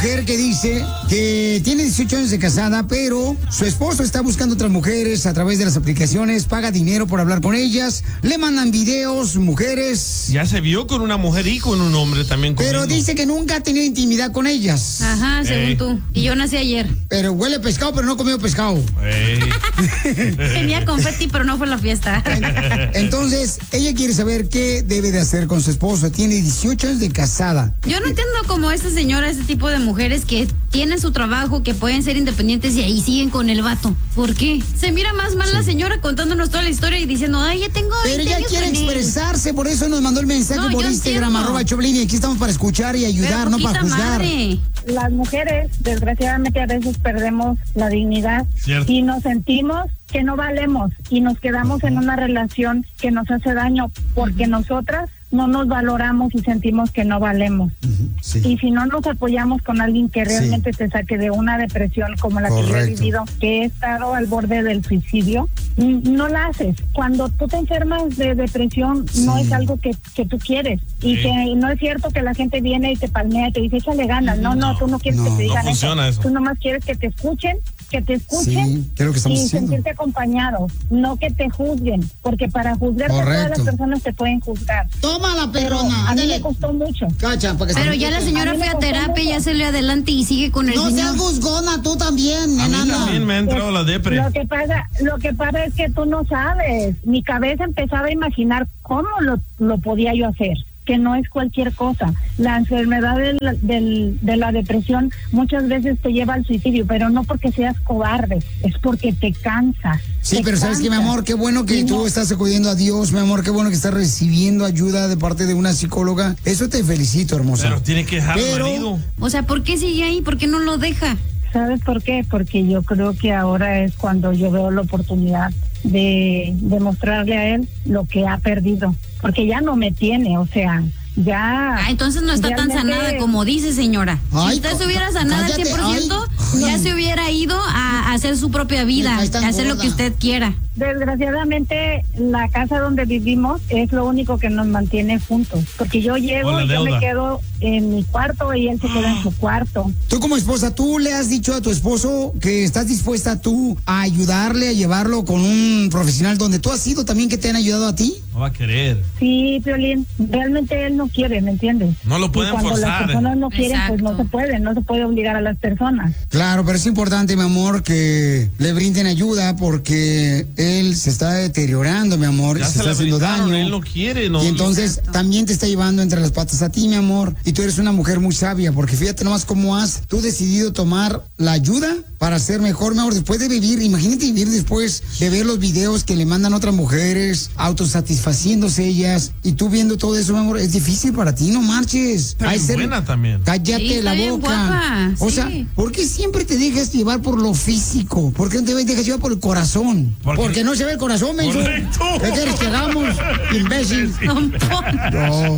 mujer que dice que tiene 18 años de casada, pero su esposo está buscando otras mujeres a través de las aplicaciones, paga dinero por hablar con ellas, le mandan videos, mujeres. Ya se vio con una mujer y con un hombre también. Pero dice que nunca ha tenido intimidad con ellas. Ajá, según tú. Y yo nací ayer. Pero huele pescado, pero no comió pescado. Tenía confeti, pero no fue la fiesta. Entonces, ella quiere saber qué debe de hacer con su esposo. Tiene 18 años de casada. Yo no entiendo como esta señora, este tipo de mujeres que tienen su trabajo, que pueden ser independientes y ahí siguen con el vato. ¿Por qué? Se mira más mal la señora contándonos toda la historia y diciendo, ay, ya tengo 20 Pero ella años quiere con él. expresarse, por eso nos mandó el mensaje por Instagram, @Choplin, y aquí estamos para escuchar y ayudar, no para juzgar. Madre. Las mujeres, desgraciadamente, a veces perdemos la dignidad. Cierto. Y nos sentimos que no valemos y nos quedamos en una relación que nos hace daño porque nosotras no nos valoramos y sentimos que no valemos. Sí. Y si no nos apoyamos con alguien que realmente te saque de una depresión como la que yo he vivido, que he estado al borde del suicidio, no la haces. Cuando tú te enfermas de depresión, no es algo que tú quieres. Y que no es cierto que la gente viene y te palmea y te dice, échale ganas. No, tú no quieres que te digan eso. Tú nomás quieres que te escuchen, Sí, creo que estamos y haciendo. sentirte acompañado, no que te juzguen, porque para juzgarte todas las personas te pueden juzgar. Toma la perrona. A mí me costó mucho. Cacha, pero ya la señora fue a terapia, ya se le adelante y sigue con el no señor. seas juzgona, tú también, A mí enana. también me ha entrado la depre. Lo que pasa es que tú no sabes. Mi cabeza empezaba a imaginar cómo lo podía yo hacer, que no es cualquier cosa. La enfermedad de la depresión muchas veces te lleva al suicidio, pero no porque seas cobarde, es porque te cansas. Sí, pero ¿sabes qué, mi amor? Qué bueno que tú estás acudiendo a Dios, mi amor. Qué bueno que estás recibiendo ayuda de parte de una psicóloga. Eso te felicito, hermosa. Pero tiene que dejar al marido. O sea, ¿por qué sigue ahí? ¿Por qué no lo deja? ¿Sabes por qué? Porque yo creo que ahora es cuando yo veo la oportunidad de demostrarle a él lo que ha perdido. Porque ya no me tiene, o sea, ya... entonces no está tan sanada como dice, señora. Si usted se hubiera sanado al 100%, ya se hubiera ido a hacer su propia vida, a hacer lo que usted quiera. Desgraciadamente, la casa donde vivimos es lo único que nos mantiene juntos. Porque yo llego y yo me quedo en mi cuarto y él se queda en su cuarto. Tú como esposa, ¿tú le has dicho a tu esposo que estás dispuesta tú a ayudarle, a llevarlo con un profesional donde tú has ido también, que te han ayudado a ti? No va a querer. Sí, Piolín, realmente él no quiere, ¿me entiendes? No lo pueden forzar. Cuando las personas no quieren, pues no se puede obligar a las personas. Claro, pero es importante, mi amor, que le brinden ayuda porque él se está deteriorando, mi amor, Ya se está haciendo daño. Él no quiere, Y entonces también te está llevando entre las patas a ti, mi amor. Y tú eres una mujer muy sabia, porque fíjate nomás cómo has tú decidido tomar la ayuda para ser mejor, mi amor. Después de vivir, imagínate vivir después de ver los videos que le mandan otras mujeres, autosatisfaciéndose ellas, y tú viendo todo eso, mi amor, es difícil para ti, no marches. Pero es buena también. Cállate la boca. Guapa, o sea, ¿por qué siempre te dejas llevar por lo físico? ¿Por qué no te dejas llevar por el corazón? Porque no se ve el corazón, me hizo. ¿Qué quieres que hagamos, imbécil? No.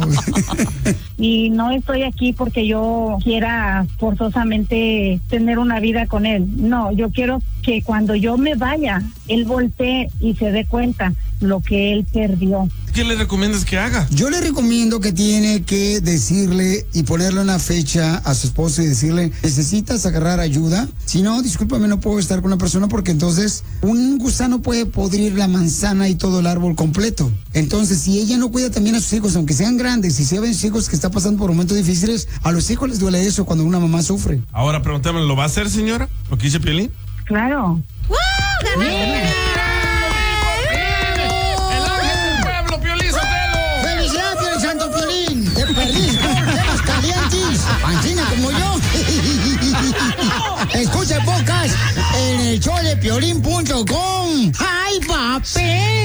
Y no estoy aquí porque yo quiera forzosamente tener una vida con él. No, yo quiero que cuando yo me vaya, él voltee y se dé cuenta lo que él perdió. ¿Qué le recomiendas que haga? Yo le recomiendo que tiene que decirle y ponerle una fecha a su esposo y decirle, necesitas agarrar ayuda. Si no, discúlpame, no puedo estar con una persona porque entonces un gusano puede podrir la manzana y todo el árbol completo. Entonces, si ella no cuida también a sus hijos, aunque sean grandes, y si ven hijos que están pasando por momentos difíciles, a los hijos les duele eso cuando una mamá sufre. Ahora pregúntame, ¿lo va a hacer, señora? ¿Lo que dice Piolín? Claro. Pancina como yo. Escucha pocas en el show de Piolín.com. ¡Ay, papel!